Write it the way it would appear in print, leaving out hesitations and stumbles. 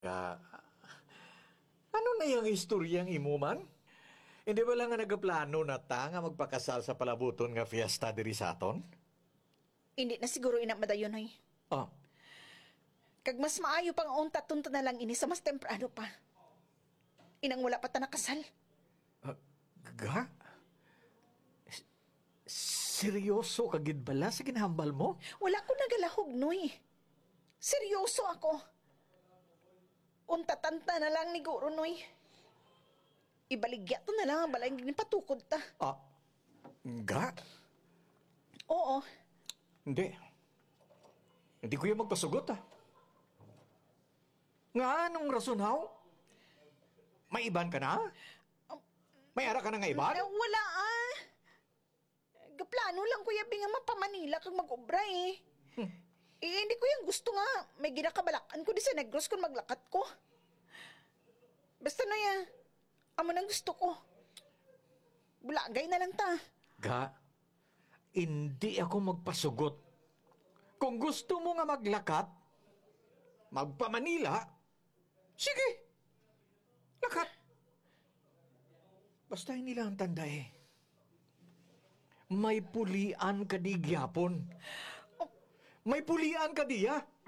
Ano na yung istoryang imo man? Hindi ba lang nga nagaplano na ta nga magpakasal sa palabuton nga fiesta diri sa aton? Hindi na siguro ina madayon ay. Oh, Kag mas maayo pang unta-tunta na lang ini sa mas temprano pa. Inang wala pa ta nakasal. ga? S- Seryoso ka gid bala sa ginhambal mo? Wala ko nagalahog, Noy. Seryoso ako. Unta-tanta na lang ni Guro, Noy. Ibaligya to na lang ang balay ng patukod ta. Ga? Oo. Hindi. Hindi ko yung magpasugot Nga anong rason haw? May iban ka na? May ara ka na nga iban? Wala Gaplano lang kuya Bing nga mapamanila kag mag-obra eh. Hindi ko yung gusto nga. May ginakabalakan ko di sa Negros kung maglakat ko. Basta na ya. Amo nang gusto ko. Bulagay na lang ta. Ga, hindi ako magpasugot. Kung gusto mo nga maglakat, magpa-Manila, sige, lakat. Basta hindi lang tanda may pulian ka di gyapon. May pulian ka diya.